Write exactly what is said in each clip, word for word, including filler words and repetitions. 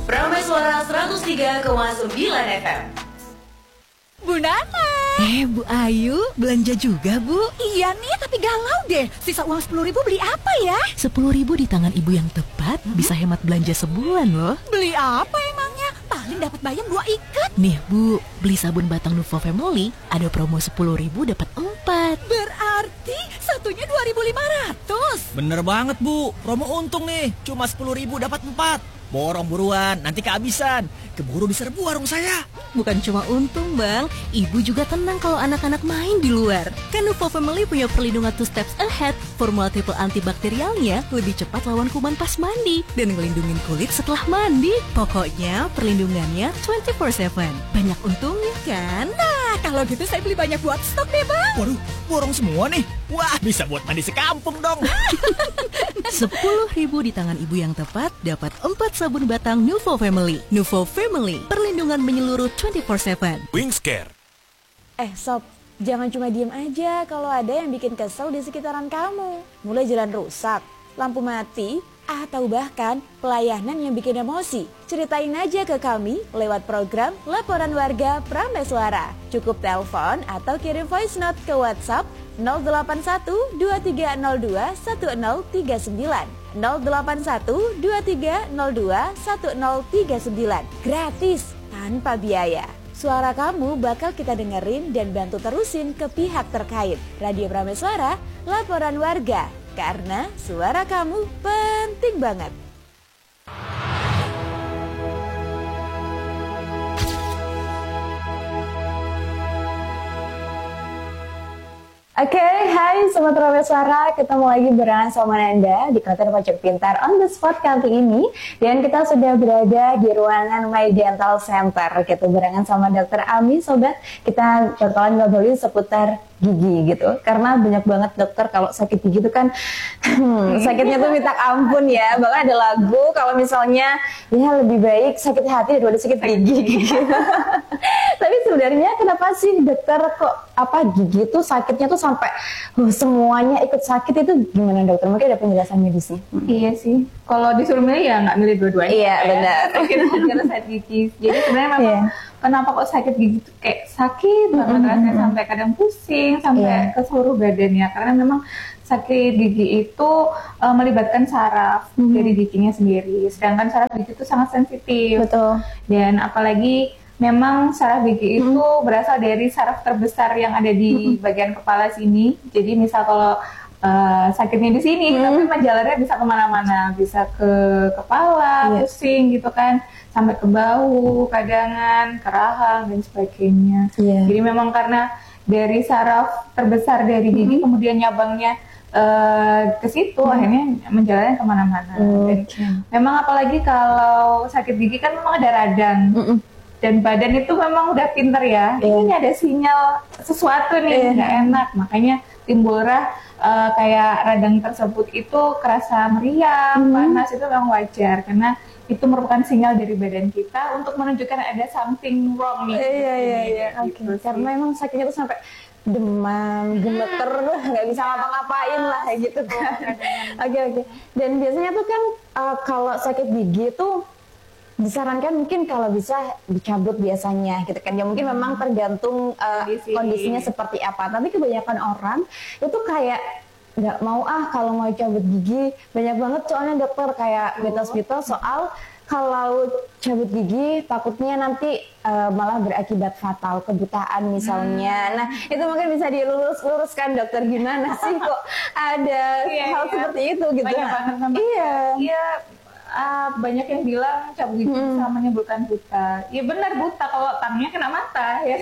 Prameswara seratus tiga koma sembilan F M. Bu Nana. Eh, Bu Ayu, belanja juga, Bu? Iya nih, tapi galau deh. Sisa uang sepuluh ribu beli apa ya? Sepuluh ribu di tangan ibu yang tepat hmm? bisa hemat belanja sebulan loh. Beli apa emangnya? Paling dapat bayam dua ikat. Nih Bu, beli sabun batang Nuvo Family ada promo sepuluh ribu dapat empat. Berarti satunya dua ribu lima ratus. Bener banget Bu, promo untung nih. Cuma sepuluh ribu dapat empat. Borong buruan, nanti kehabisan. Keburu diserbu warung saya. Bukan cuma untung Bang, ibu juga tenang kalau anak-anak main di luar. Kan Nuvo Family punya perlindungan two steps ahead. Formula triple antibakterialnya lebih cepat lawan kuman pas mandi dan ngelindungin kulit setelah mandi. Pokoknya perlindungannya dua puluh empat tujuh. Banyak untungnya kan? Nah, kalau gitu saya beli banyak buat stok deh Bang. Waduh, borong semua nih. Wah, bisa buat mandi sekampung dong. Sepuluh ribu di tangan ibu yang tepat dapat empat sabun batang Nuvo Family. Nuvo Family, perlindungan menyeluruh dua puluh empat tujuh. Wingscare. Eh Sob, jangan cuma diem aja kalau ada yang bikin kesel di sekitaran kamu. Mulai jalan rusak, lampu mati, atau bahkan pelayanan yang bikin emosi. Ceritain aja ke kami lewat program Laporan Warga Prameswara. Cukup telepon atau kirim voice note ke WhatsApp nol delapan satu dua tiga nol dua satu nol tiga sembilan nol delapan satu dua tiga nol dua satu nol tiga sembilan. Gratis, tanpa biaya. Suara kamu bakal kita dengerin dan bantu terusin ke pihak terkait. Radio Prameswara, Laporan Warga. Karena suara kamu penting banget. Oke, okay, hai Sobat Prameswara, ketemu lagi barengan sama Nanda di konten Pojok Pintar on the spot kali ini. Dan kita sudah berada di ruangan My Dental Center gitu, barengan sama Dokter Ami. Sobat, kita bakalan ngobrolin seputar gigi gitu. Karena banyak banget dokter kalau sakit gigi itu kan hmm, sakitnya tuh minta ampun ya. Bahkan ada lagu kalau misalnya ya lebih baik sakit hati daripada sakit gigi gitu. Tapi sebenarnya kenapa sih dokter kok apa gigi tuh sakitnya tuh sampai uh, semuanya ikut sakit itu gimana dokter? Mungkin ada penjelasan medisnya. Hmm. Iya sih. Kalau disuruh milih ya nggak milih dua-duanya. Iya ya. Benar. Sakit hati atau sakit gigi. Jadi sebenarnya memang yeah. Kenapa kok sakit gigi tuh kayak sakit banget mm-hmm. rasanya sampai kadang pusing sampai yeah. ke seluruh badannya karena memang sakit gigi itu uh, melibatkan saraf mm-hmm. dari giginya sendiri. Sedangkan saraf gigi itu sangat sensitif. Betul. Dan apalagi memang saraf gigi itu mm-hmm. berasal dari saraf terbesar yang ada di mm-hmm. bagian kepala sini. Jadi misal kalau uh, sakitnya di sini, mm-hmm. tapi menjalarnya bisa kemana-mana, bisa ke kepala, yeah. pusing gitu kan, sampai ke bahu, kadangan, ke rahang dan sebagainya. Yeah. Jadi memang karena dari saraf terbesar dari gigi mm-hmm. kemudian nyabangnya uh, ke situ, mm-hmm. akhirnya menjalarnya kemana-mana. Mm-hmm. Dan memang apalagi kalau sakit gigi kan memang ada radang. Mm-hmm. Dan badan itu memang udah pinter ya, yeah. ini ada sinyal sesuatu nih nggak yeah. enak, makanya timbullah uh, kayak radang tersebut itu kerasa meriang, mm-hmm. panas, itu memang wajar karena itu merupakan sinyal dari badan kita untuk menunjukkan ada something wrong nih. Iya iya iya. Oke. Karena emang sakitnya tuh sampai demam, gemeter, nggak bisa ngapa-ngapain lah kayak gitu kan. Oke oke. Dan biasanya tuh kan uh, kalau sakit gigi tuh disarankan mungkin kalau bisa dicabut biasanya gitu kan. Ya mungkin memang tergantung uh, Kondisi. kondisinya seperti apa. Tapi kebanyakan orang itu kayak nggak mau ah kalau mau cabut gigi. Banyak banget soalnya dokter kayak mitos-mitos soal kalau cabut gigi takutnya nanti uh, malah berakibat fatal, kebutaan misalnya. Hmm. Nah itu mungkin bisa dilurus-luruskan dokter, gimana sih kok ada iya, hal iya. seperti itu gitu. Banyak banget sama iya. Iya. Uh, banyak yang bilang cabut gigi hmm. sama menimbulkan buta. Ya benar buta kalau tangnya kena mata ya.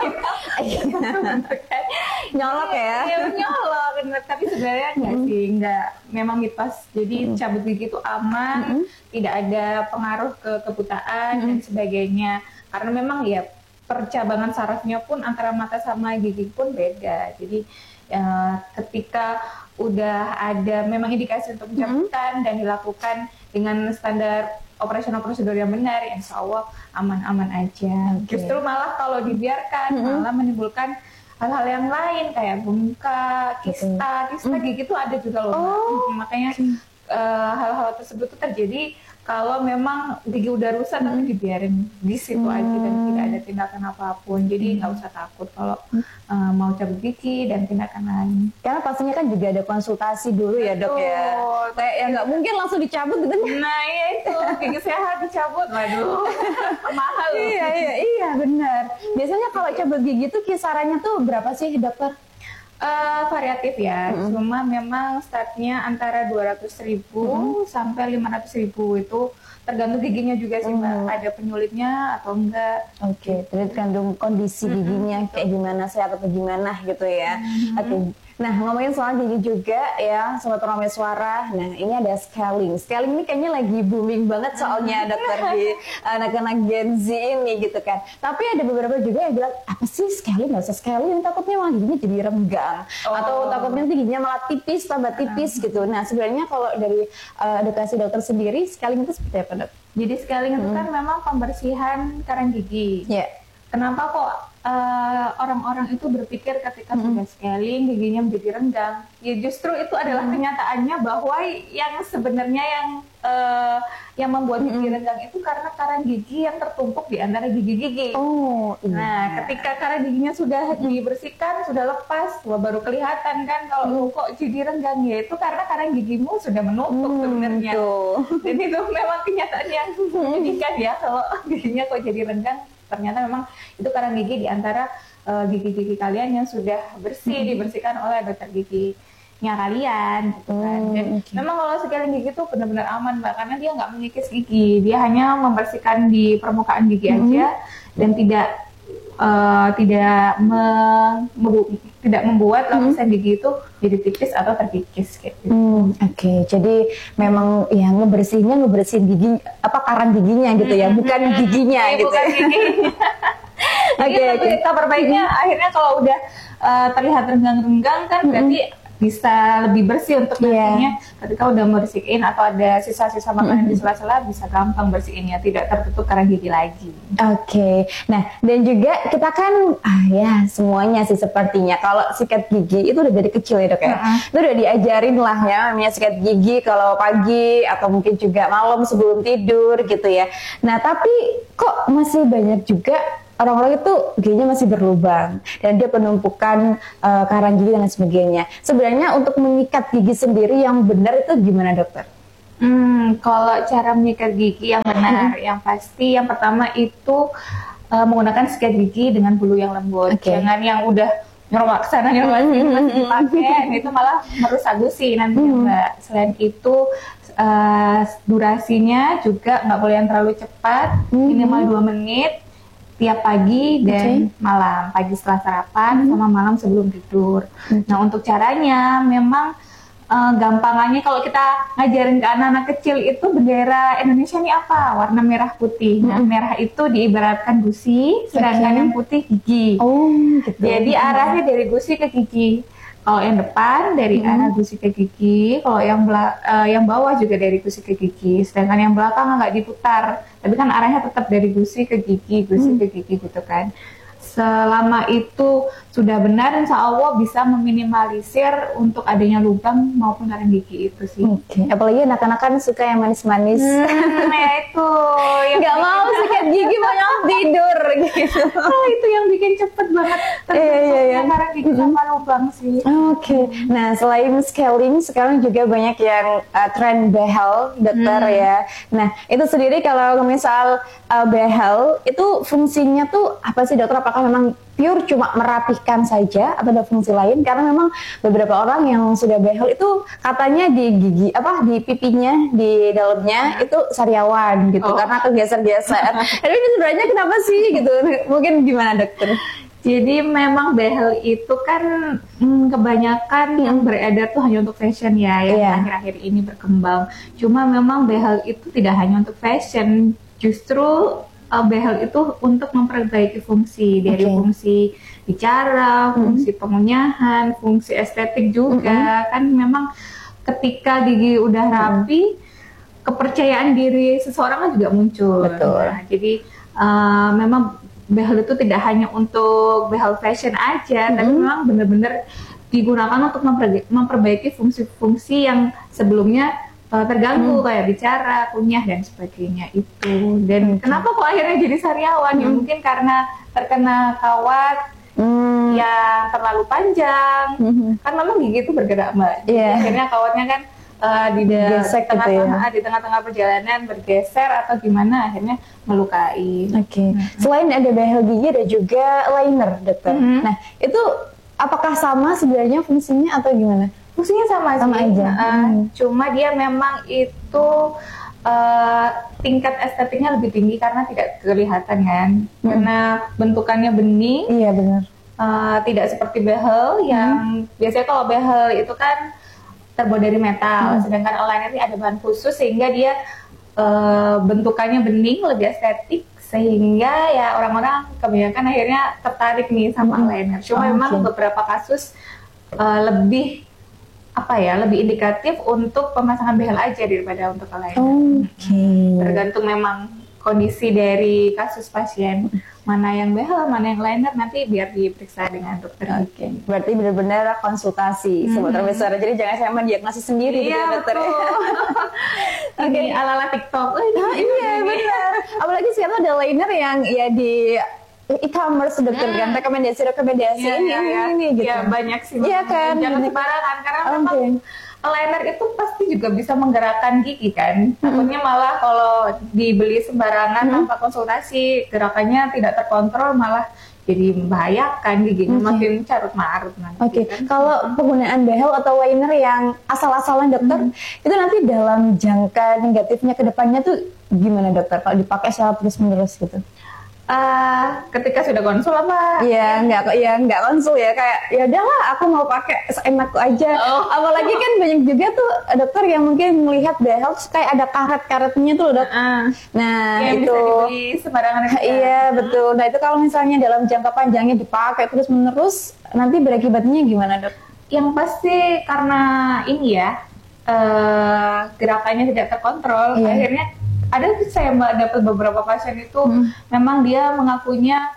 Nyolok ya. Ya nyolok. Tapi sebenarnya enggak hmm. sih, enggak. Memang mitos. Jadi hmm. cabut gigi itu aman, hmm. tidak ada pengaruh ke kebutaan hmm. dan sebagainya. Karena memang ya percabangan sarafnya pun antara mata sama gigi pun beda. Jadi ya, ketika udah ada memang indikasi untuk pencabutan hmm. dan dilakukan dengan standar operasional prosedur yang benar, ya insya Allah aman-aman aja. Okay. Justru malah kalau dibiarkan mm-hmm. malah menimbulkan hal-hal yang lain kayak bengkak, kista, kista mm-hmm. gigi itu ada juga loh. Oh. Makanya uh, hal-hal tersebut itu terjadi kalau memang gigi udah rusak Hmm. tapi dibiarin di situ Hmm. aja dan tidak ada tindakan apapun. Jadi nggak usah takut kalau uh, mau cabut gigi dan tindakan lain. Karena pastinya kan juga ada konsultasi dulu ya dok ya. Betul. Kayak ya nggak mungkin langsung dicabut gitu. Nah iya itu gigi sehat dicabut, waduh mahal loh. Iya iya iya benar. Biasanya kalau cabut gigi tuh kisarannya tuh berapa sih dokter? Uh, variatif ya, cuma memang startnya antara dua ratus ribu sampai lima ratus ribu, itu tergantung giginya juga sih mbak, ada penyulitnya atau enggak. Oke, jadi tergantung kondisi giginya kayak gimana, sehat atau gimana gitu ya. Oke. Nah, ngomongin soal gigi juga ya, Sobat Ramai Suara. Nah, ini ada scaling. Scaling ini kayaknya lagi booming banget soalnya dokter di anak-anak Gen Z ini gitu kan. Tapi ada beberapa juga yang bilang, apa sih scaling? Nggak usah scaling, takutnya malah giginya jadi renggang. Oh. Atau takutnya nanti giginya malah tipis, tambah tipis gitu. Nah, sebenarnya kalau dari uh, edukasi dokter sendiri, scaling itu seperti apa dok? Jadi scaling itu kan memang pembersihan karang gigi. Ya. Kenapa kok uh, orang-orang itu berpikir ketika sudah scaling giginya menjadi renggang? Ya justru itu adalah kenyataannya bahwa yang sebenarnya yang uh, yang membuat gigi renggang itu karena karang gigi yang tertumpuk di antara gigi-gigi. Oh, iya. Nah, ketika karang giginya sudah dibersihkan, sudah lepas, wah baru kelihatan kan kalau lu kok jadi renggang, ya itu karena karang gigimu sudah menutup sebenarnya. Dan itu memang kenyataan yang menyedihkan ya, kalau giginya kok jadi renggang, ternyata memang itu karang gigi di antara uh, gigi-gigi kalian yang sudah bersih, dibersihkan oleh dokter giginya kalian gitu kan. Dan okay. memang kalau scaling gigi itu benar-benar aman mbak, karena dia nggak mengikis gigi, dia hanya membersihkan di permukaan gigi aja dan tidak uh, tidak me, me, tidak membuat lapisan gigi itu jadi tipis atau terkikis kayak gitu. Hmm, Oke, okay. Jadi memang ya ngebersihinnya ngebersihin gigi apa karang giginya gitu ya, bukan giginya ya, gitu. Bukan giginya. Oke, okay, okay. Kabar baiknya akhirnya kalau udah uh, terlihat renggang-renggang kan berarti bisa lebih bersih untuk nantinya yeah. ketika udah bersihin atau ada sisa-sisa makanan di sela-sela bisa gampang bersihinnya, tidak tertutup karang gigi lagi. Oke, okay. Nah dan juga kita kan ah ya semuanya sih sepertinya kalau sikat gigi itu udah dari kecil ya dok ya, uh-huh. itu udah diajarin lah ya namanya sikat gigi kalau pagi atau mungkin juga malam sebelum tidur gitu ya. Nah tapi kok masih banyak juga orang-orang itu giginya masih berlubang dan dia penumpukan uh, karang gigi dan sebagainya. Sebenarnya untuk menyikat gigi sendiri yang benar itu gimana dokter? Hmm, kalau cara menyikat gigi yang benar, yang pasti yang pertama itu uh, menggunakan sikat gigi dengan bulu yang lembut. Okay. Jangan yang udah nyerobak sana nyerobak sini masih dipakai, itu malah merusak gusi nanti mm-hmm. mbak. Selain itu uh, durasinya juga nggak boleh yang terlalu cepat, mm-hmm. minimal dua menit. Tiap pagi dan okay. malam, pagi setelah sarapan hmm. sama malam sebelum tidur. Okay. Nah untuk caranya memang uh, gampangannya kalau kita ngajarin ke anak-anak kecil itu bendera Indonesia ini apa? Warna merah putih. Hmm. Nah merah itu diibaratkan gusi, sedangkan okay. yang putih gigi. Oh, gitu. Jadi arahnya dari gusi ke gigi. Kalau yang depan dari hmm. arah gusi ke gigi, kalau yang bela- uh, yang bawah juga dari gusi ke gigi, sedangkan yang belakang nggak diputar, tapi kan arahnya tetap dari gusi ke gigi, gusi hmm. ke gigi gitu kan. Selama itu sudah benar, insya Allah bisa meminimalisir untuk adanya lubang maupun karang gigi itu sih. Oke, okay. Apalagi anak-anak kan suka yang manis-manis. Hmm, ya itu. Nggak mau sikat gigi, mau tidur gitu. Oh, itu yang bikin cepet banget terbentuknya iya, iya, iya. karang gigi sama lubang sih. Oke, okay. Nah selain scaling, sekarang juga banyak yang uh, tren behel, dokter hmm. ya. Nah itu sendiri kalau misal uh, behel, itu fungsinya tuh apa sih dokter? Apakah memang pure cuma merapihkan saja atau ada fungsi lain? Karena memang beberapa orang yang sudah behel itu katanya di gigi apa di pipinya di dalamnya itu sariawan gitu oh. karena kegeser-geser. Tapi ini sebenarnya kenapa sih gitu? Mungkin gimana dokter? Jadi memang behel itu kan hmm, kebanyakan yang beredar tuh hanya untuk fashion ya, yang yeah. akhir-akhir ini berkembang. Cuma memang behel itu tidak hanya untuk fashion, justru Uh, behel itu untuk memperbaiki fungsi dari okay. fungsi bicara, mm-hmm. fungsi pengunyahan, fungsi estetik juga. Mm-hmm. Kan memang ketika gigi udah rapi, mm-hmm. kepercayaan diri seseorang kan juga muncul. Betul. Nah, jadi uh, memang behel itu tidak hanya untuk behel fashion aja, mm-hmm. tapi memang benar-benar digunakan untuk memperbaiki, memperbaiki fungsi-fungsi yang sebelumnya uh, terganggu hmm. kayak bicara, kunyah dan sebagainya itu. Dan hmm. kenapa kok akhirnya jadi sariawan? Hmm. Ya mungkin karena terkena kawat hmm. yang terlalu panjang. Hmm. Kan memang gigi itu bergerak Mbak. Yeah. Akhirnya kawatnya kan uh, di tengah-tengah gitu ya? Di tengah-tengah perjalanan bergeser atau gimana akhirnya melukai. Oke. Okay. Hmm. Selain ada behel gigi ada juga liner, dokter. Hmm. Nah itu apakah sama sebenarnya fungsinya atau gimana? Fungsinya sama, sama sih. aja. Uh, hmm. Cuma dia memang itu uh, tingkat estetiknya lebih tinggi karena tidak kelihatan kan, hmm. karena bentukannya bening. Iya benar. Uh, tidak seperti behel yang hmm. biasanya kalau behel itu kan terbuat dari metal, hmm. sedangkan aligner ini ada bahan khusus sehingga dia uh, bentukannya bening, lebih estetik, sehingga ya orang-orang kebanyakan akhirnya tertarik nih sama hmm. aligner. Cuma oh, memang okay. beberapa kasus uh, lebih apa ya lebih indikatif untuk pemasangan behel aja daripada untuk aligner. Oke. Okay. Tergantung memang kondisi dari kasus pasien, mana yang behel, mana yang liner, nanti biar diperiksa dengan dokter. Oke. Okay. Berarti benar-benar konsultasi, hmm. sobat Rameswara. Jadi jangan saya mendiagnosis sendiri, iya, gitu, dokter. Oke. Okay. Ala-ala TikTok. Oh, nah, iya benar. Apalagi sekarang ada liner yang ya di e-commerce, dokter hmm. kan rekomendasi-rekomendasi ya, ini, ya, ya. ini gitu. Ya banyak sih. Iya kan. Jangan sembarangan karena okay. memang liner itu pasti juga bisa menggerakkan gigi kan. Takutnya hmm. malah kalau dibeli sembarangan hmm. tanpa konsultasi, gerakannya tidak terkontrol malah jadi membahayakan giginya okay. makin carut marut nanti. Oke. Okay. Kan? Kalau penggunaan behel atau liner yang asal-asalan dokter, hmm. itu nanti dalam jangka negatifnya ke depannya tuh gimana dokter? Kalau dipakai secara terus-menerus gitu? Uh, ketika sudah konsul apa? Iya, nggak kok, ya nggak konsul ya kayak ya udahlah aku mau pakai seenakku aja. Oh. Apalagi kan banyak juga tuh dokter yang mungkin melihat behel terus kayak ada karet-karetnya tuh dok. Uh, nah yang itu bisa dibeli sembarangan. Iya uh. betul. Nah itu kalau misalnya dalam jangka panjangnya dipakai terus menerus nanti berakibatnya gimana dok? Yang pasti karena ini ya uh, gerakannya tidak terkontrol, iya. akhirnya ada saya mbak dapat beberapa pasien itu hmm. memang dia mengakunya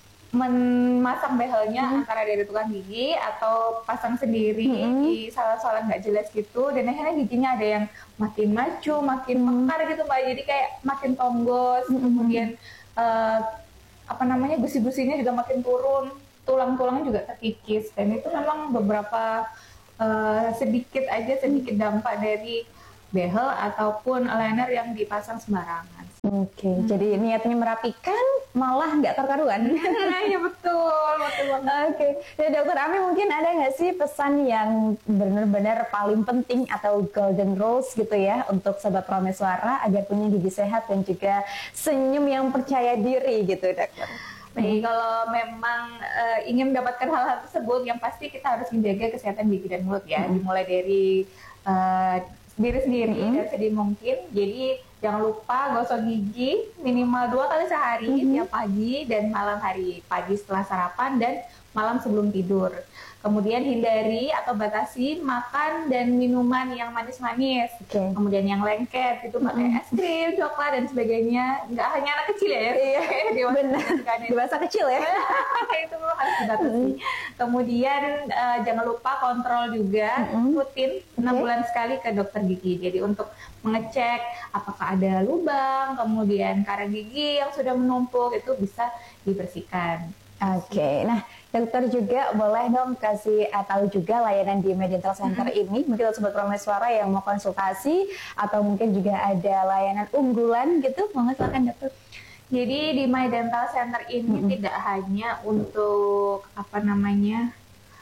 memasang behelnya hmm. antara dari tukang gigi atau pasang sendiri hmm. di salah-salah nggak jelas gitu, dan akhirnya giginya ada yang makin maju, makin mekar gitu mbak, jadi kayak makin tonggos, hmm. kemudian uh, apa namanya gusi-gusinya juga makin turun, tulang-tulangnya juga terkikis, dan itu memang beberapa uh, sedikit aja sedikit dampak dari behel ataupun liner yang dipasang sembarangan. Oke, okay, hmm. jadi niatnya merapikan malah nggak terkaruan. Iya betul, betul banget. Oke, okay. Ya, dokter Ami mungkin ada nggak sih pesan yang benar-benar paling penting atau golden rules gitu ya untuk sobat Rameswara agar punya gigi sehat dan juga senyum yang percaya diri gitu dokter? Baik, kalau memang uh, ingin mendapatkan hal-hal tersebut, yang pasti kita harus menjaga kesehatan gigi dan mulut ya, hmm. dimulai dari uh, diri sendiri mm-hmm. dan sedini mungkin. Jadi jangan lupa gosok gigi minimal dua kali sehari, mm-hmm. tiap pagi dan malam hari. Pagi setelah sarapan dan malam sebelum tidur. Kemudian hindari atau batasi makan dan minuman yang manis-manis. Okay. Kemudian yang lengket itu pakai mm-hmm. es krim, coklat dan sebagainya. Nggak hanya anak kecil ya. Iya, benar. Dewasa kecil ya. Itu harus dibatasi. Mm-hmm. Kemudian uh, jangan lupa kontrol juga mm-hmm. rutin enam okay. bulan sekali ke dokter gigi. Jadi untuk mengecek apakah ada lubang, kemudian karang gigi yang sudah menumpuk itu bisa dibersihkan. Oke, okay. Nah dokter juga boleh dong kasih uh, tahu juga layanan di MyDental Center mm-hmm. ini. Mungkin sobat Rameswara yang mau konsultasi atau mungkin juga ada layanan unggulan gitu, mau silakan dokter. Jadi di MyDental Center ini mm-hmm. tidak hanya untuk apa namanya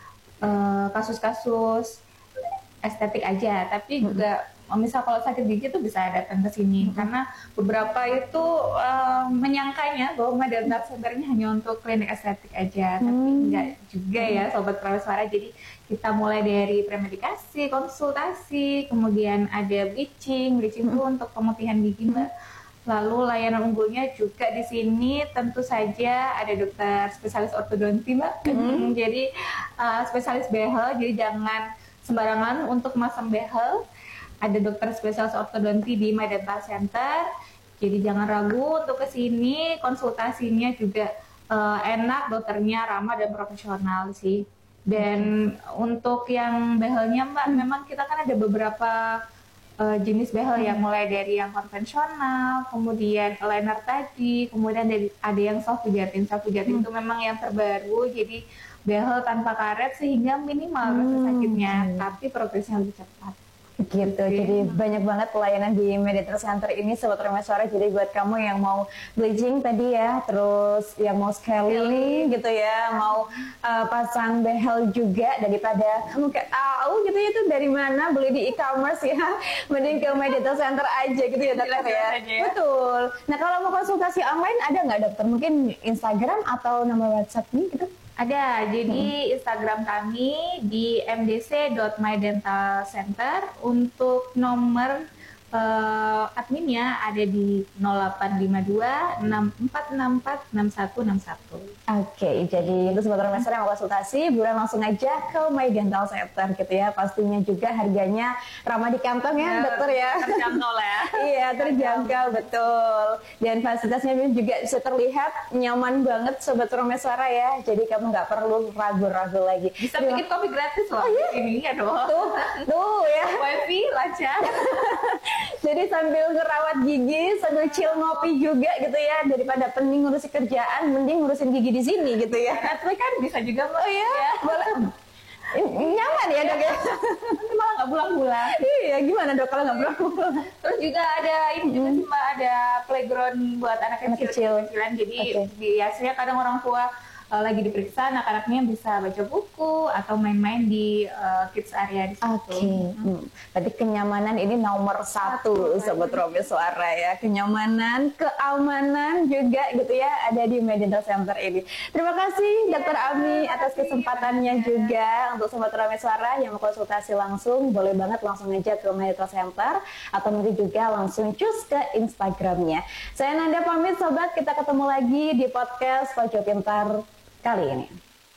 uh, kasus-kasus estetik aja, tapi mm-hmm. juga misal kalau sakit gigi tuh bisa datang ke sini, hmm. karena beberapa itu uh, menyangkanya bahwa MyDental Center-nya hanya untuk klinik estetik aja, hmm. tapi enggak juga ya sobat Rameswara. Jadi kita mulai dari premedikasi, konsultasi, kemudian ada bleaching, bleaching itu hmm. untuk pemutihan gigi mbak. Lalu layanan unggulnya juga di sini tentu saja ada dokter spesialis ortodonti mbak. Hmm. Jadi uh, spesialis behel, jadi jangan sembarangan untuk masang behel. Ada dokter spesialis ortodonti di MyDental Center, jadi jangan ragu untuk kesini. Konsultasinya juga uh, enak, dokternya ramah dan profesional sih. Dan hmm. untuk yang behelnya mbak, hmm. memang kita kan ada beberapa uh, jenis behel yang mulai dari yang konvensional, kemudian aligner tadi, kemudian dari ada yang soft pijatin. Soft pijatin hmm. itu memang yang terbaru, jadi behel tanpa karet sehingga minimal hmm. rasa sakitnya, tapi progresnya lebih cepat. Gitu, okay. Jadi banyak banget pelayanan di Mediator Center ini Sobat Rema Suara. Jadi buat kamu yang mau bleaching tadi ya, terus yang mau scaling gitu ya, mau uh, pasang behel juga, daripada kamu kayak tahu gitu ya itu dari mana beli di e-commerce ya, mending ke Mediator Center aja gitu ya dokter ya. ya. Betul. Nah kalau mau konsultasi online ada nggak dokter? Mungkin Instagram atau nomor WhatsApp nih gitu? Ada, jadi Instagram kami di m d c dot my dental center. Untuk nomor uh, adminnya ada di nol delapan lima dua enam empat enam empat enam satu enam satu. Oke, okay, jadi itu Sobat Rema Suara yang mau konsultasi, buruan langsung aja ke My Dental Center gitu ya. Pastinya juga harganya ramah di kantong ya, ya dokter ya. Terjangkau lah ya. Iya, terjangkau betul. Dan fasilitasnya juga bisa terlihat nyaman banget Sobat Rema Suara ya. Jadi kamu nggak perlu ragu-ragu lagi. Bisa bikin kopi gratis loh. Oh, iya? Ini ya dong. Tuh, tuh ya. Wifi lancar. Jadi sambil ngerawat gigi, sambil chill ngopi juga gitu ya. Daripada pening ngurusin kerjaan, mending ngurusin gigi di sini gitu ya. Netflix kan bisa juga. Oh iya, ya. Boleh. Nyaman ya dok ya. Nanti malah nggak pulang-pulang. Iya, gimana dok kalau nggak pulang-pulang? Terus juga ada ini juga sih mbak, ada playground buat anak kecil, kecil. kecilan. Jadi okay. biasanya kadang orang tua Uh, lagi diperiksa, anak-anaknya bisa baca buku atau main-main di uh, kids area di situ. Oke, okay. hmm. Berarti kenyamanan ini nomor satu, satu Sobat Rema Suara ya. Kenyamanan, keamanan juga gitu ya ada di Mediator Center ini. Terima kasih yeah, dokter Ami atas kesempatannya yeah. juga untuk Sobat Rema Suara yang mau konsultasi langsung, boleh banget langsung aja ke Mediator Center atau mungkin juga langsung cus ke Instagramnya. Saya Nanda pamit Sobat, kita ketemu lagi di podcast Pojok Pintar kali ini.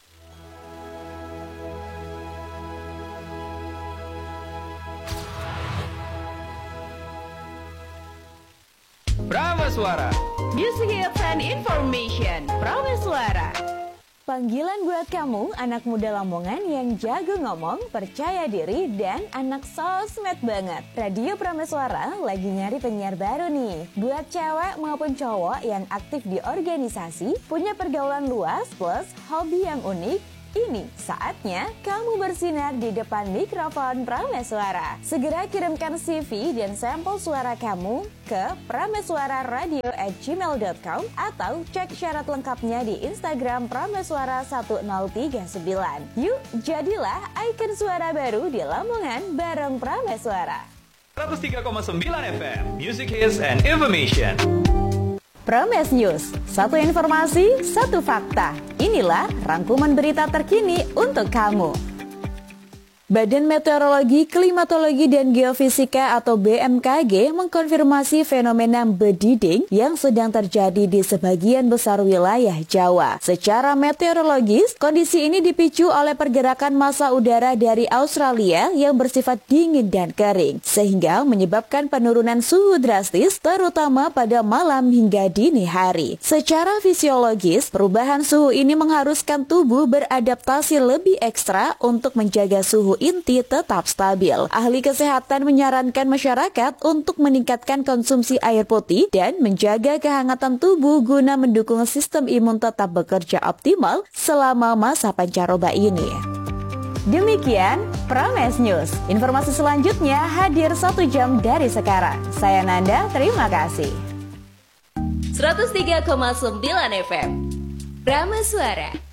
Prameswara, Music Hits and Information. Prameswara. Panggilan buat kamu, anak muda Lamongan yang jago ngomong, percaya diri, dan anak sosmed banget. Radio Prameswara lagi nyari penyiar baru nih. Buat cewek maupun cowok yang aktif di organisasi, punya pergaulan luas plus hobi yang unik, ini saatnya kamu bersinar di depan mikrofon Prameswara. Segera kirimkan C V dan sampel suara kamu ke prameswararadio at gmail dot com atau cek syarat lengkapnya di Instagram Prameswara satu nol tiga sembilan. Yuk, jadilah ikon suara baru di Lamongan bareng Prameswara. seratus tiga koma sembilan F M, Music Hits and Information. Prames News, satu informasi, satu fakta. Inilah rangkuman berita terkini untuk kamu. Badan Meteorologi, Klimatologi, dan Geofisika atau B M K G mengkonfirmasi fenomena bediding yang sedang terjadi di sebagian besar wilayah Jawa. Secara meteorologis, kondisi ini dipicu oleh pergerakan massa udara dari Australia yang bersifat dingin dan kering, sehingga menyebabkan penurunan suhu drastis terutama pada malam hingga dini hari. Secara fisiologis, perubahan suhu ini mengharuskan tubuh beradaptasi lebih ekstra untuk menjaga suhu inti tetap stabil. Ahli kesehatan menyarankan masyarakat untuk meningkatkan konsumsi air putih dan menjaga kehangatan tubuh guna mendukung sistem imun tetap bekerja optimal selama masa pancaroba ini. Demikian Prames News. Informasi selanjutnya hadir satu jam dari sekarang. Saya Nanda, terima kasih. seratus tiga koma sembilan F M Prameswara.